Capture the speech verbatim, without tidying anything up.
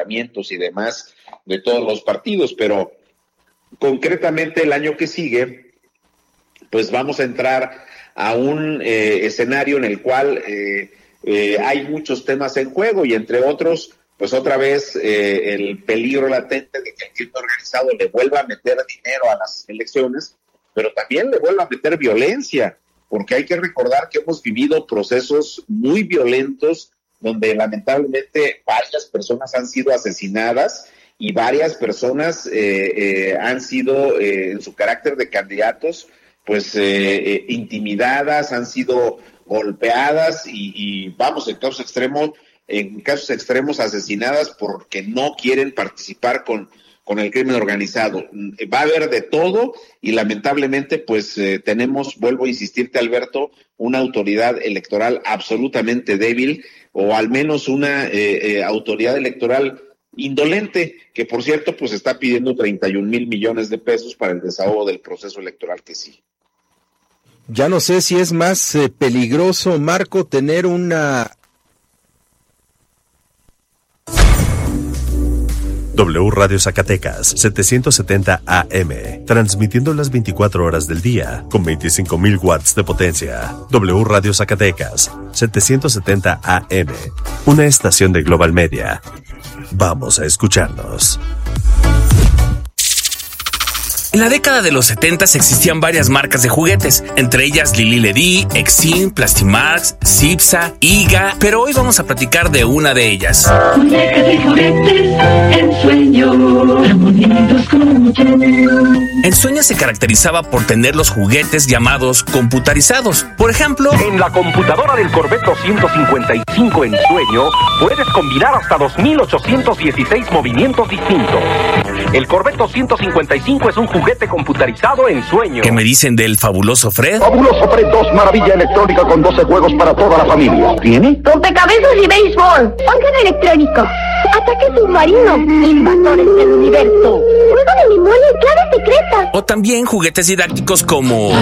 calentamientos y demás de todos los partidos, pero concretamente el año que sigue, pues vamos a entrar a un eh, escenario en el cual eh, eh, hay muchos temas en juego y entre otros, pues otra vez eh, el peligro latente de que el crimen organizado le vuelva a meter dinero a las elecciones, pero también le vuelva a meter violencia, porque hay que recordar que hemos vivido procesos muy violentos donde lamentablemente varias personas han sido asesinadas y varias personas eh, eh, han sido eh, en su carácter de candidatos pues eh, eh, intimidadas, han sido golpeadas y, y vamos, en casos extremos, en casos extremos asesinadas porque no quieren participar con, con el crimen organizado. Va a haber de todo y lamentablemente pues eh, tenemos, vuelvo a insistirte Alberto, una autoridad electoral absolutamente débil o al menos una eh, eh, autoridad electoral indolente, que por cierto pues está pidiendo treinta y un mil millones de pesos para el desahogo del proceso electoral que sí. Ya no sé si es más eh, peligroso, Marco, tener una... W Radio Zacatecas, setecientos setenta A M, transmitiendo las veinticuatro horas del día, con veinticinco mil watts de potencia. W Radio Zacatecas, setecientos setenta A M, una estación de Global Media. Vamos a escucharnos. En la década de los setentas existían varias marcas de juguetes, entre ellas Lili Ledy, Exim, Plastimax, Cipsa, Iga, pero hoy vamos a platicar de una de ellas. Muñecas de juguetes, Ensueño, tan bonitos como yo. Ensueño se caracterizaba por tener los juguetes llamados computarizados. Por ejemplo, en la computadora del Corvette doscientos cincuenta y cinco Ensueño puedes combinar hasta dos mil ochocientos dieciséis movimientos distintos. El Corvette doscientos cincuenta y cinco es un juguete computarizado Ensueño. ¿Qué me dicen del fabuloso Fred? Fabuloso Fred dos, maravilla electrónica con doce juegos para toda la familia. ¿Tiene? Rompecabezas y béisbol. Órgano electrónico. Ataque submarino. Invasores del universo. Juego de memoria y claves secretas. O también juguetes didácticos como